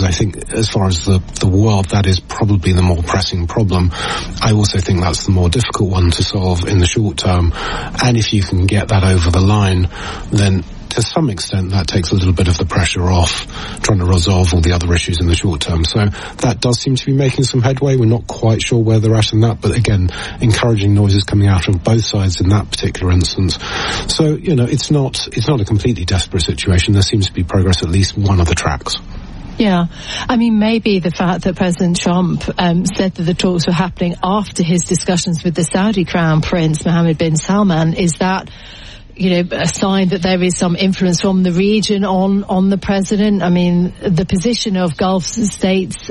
because I think as far as the world, that is probably the more pressing problem. I also think that's the more difficult one to solve in the short term. And if you can get that over the line, then to some extent that takes a little bit of the pressure off trying to resolve all the other issues in the short term. So that does seem to be making some headway. We're not quite sure where they're at in that, but again, encouraging noises coming out of both sides in that particular instance. So, it's not a completely desperate situation. There seems to be progress at least one of the tracks. Yeah. I mean, maybe the fact that President Trump said that the talks were happening after his discussions with the Saudi Crown Prince Mohammed bin Salman is that a sign that there is some influence from the region on the president. I mean, the position of Gulf states,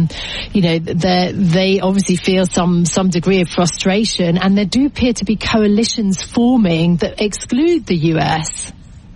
they obviously feel some degree of frustration, and there do appear to be coalitions forming that exclude the US.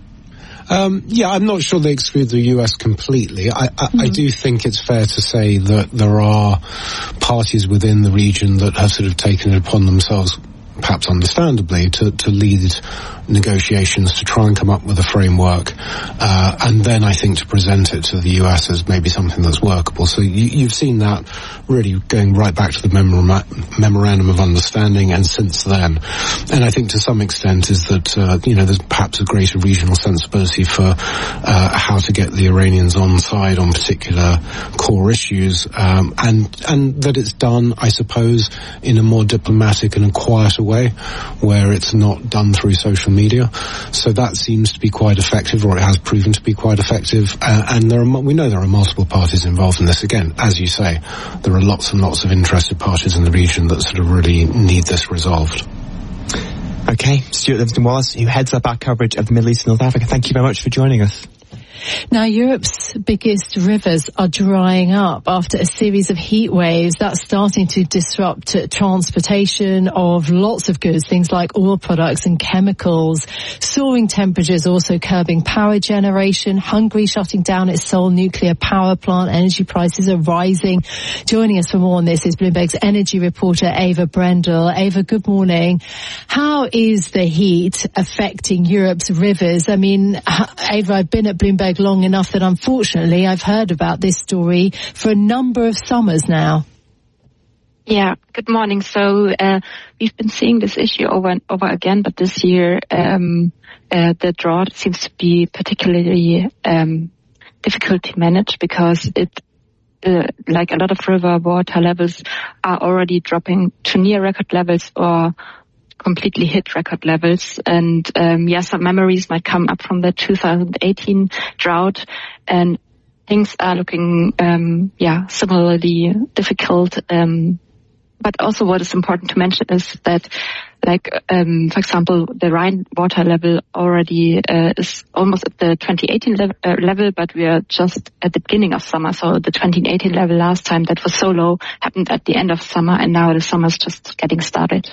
I'm not sure they exclude the US completely. I do think it's fair to say that there are parties within the region that have sort of taken it upon themselves, perhaps understandably, to lead negotiations to try and come up with a framework, and then I think to present it to the US as maybe something that's workable. So you've seen that really going right back to the Memorandum of Understanding, and since then. And I think to some extent is that, there's perhaps a greater regional sensibility for how to get the Iranians on side on particular core issues, and that it's done, I suppose, in a more diplomatic and a quieter way, where it's not done through social media. So that seems to be quite effective, or it has proven to be quite effective. And we know there are multiple parties involved in this. Again, as you say, there are lots and lots of interested parties in the region that sort of really need this resolved. Okay, Stuart Livingston-Wallace, who heads up our coverage of the Middle East and North Africa, thank you very much for joining us. Now, Europe's biggest rivers are drying up after a series of heat waves. That's starting to disrupt transportation of lots of goods, things like oil products and chemicals. Soaring temperatures also curbing power generation. Hungary shutting down its Seoul nuclear power plant. Energy prices are rising. Joining us for more on this is Bloomberg's energy reporter Ava Brendel. Ava, good morning. How is the heat affecting Europe's rivers? I mean, Ava, I've been at Bloomberg long enough that unfortunately I've heard about this story for a number of summers now. Yeah, good morning. So we've been seeing this issue over and over again, but this year the drought seems to be particularly difficult to manage because like a lot of river water levels are already dropping to near record levels or completely hit record levels. And some memories might come up from the 2018 drought, and things are looking similarly difficult. But also what is important to mention is that, for example, the Rhine water level already is almost at the 2018 level, but we are just at the beginning of summer. So the 2018 level last time that was so low happened at the end of summer, and now the summer is just getting started.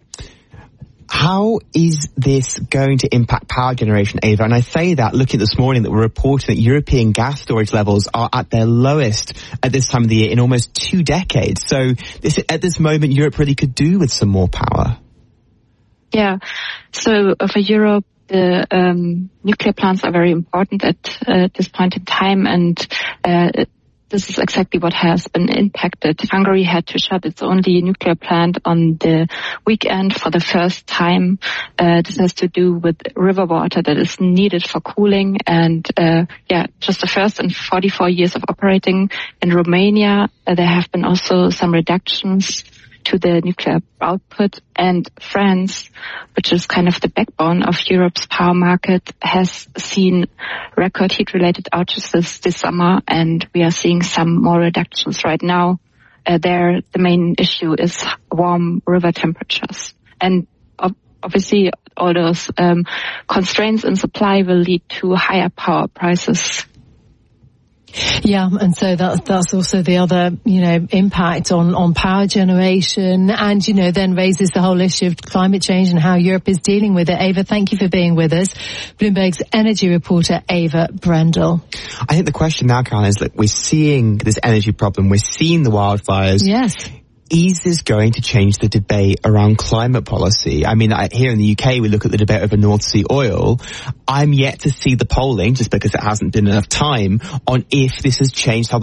How is this going to impact power generation, Ava? And I say that looking at this morning that we're reporting that European gas storage levels are at their lowest at this time of the year in almost 2 decades. So at this moment, Europe really could do with some more power. Yeah. So for Europe, the nuclear plants are very important at this point in time, and this is exactly what has been impacted. Hungary had to shut its only nuclear plant on the weekend for the first time. This has to do with river water that is needed for cooling. And just the first in 44 years of operating. In Romania, there have been also some reductions to the nuclear output, and France, which is kind of the backbone of Europe's power market, has seen record heat-related outages this summer, and we are seeing some more reductions right now. The main issue is warm river temperatures. And obviously all those constraints in supply will lead to higher power prices. Yeah, and so that's also the other, impact on power generation, and, then raises the whole issue of climate change and how Europe is dealing with it. Ava, thank you for being with us. Bloomberg's energy reporter, Ava Brendel. I think the question now, Caroline, is that we're seeing this energy problem. We're seeing the wildfires. Yes. Is this going to change the debate around climate policy? I mean, here in the UK, we look at the debate over North Sea oil. I'm yet to see the polling, just because it hasn't been enough time, on if this has changed how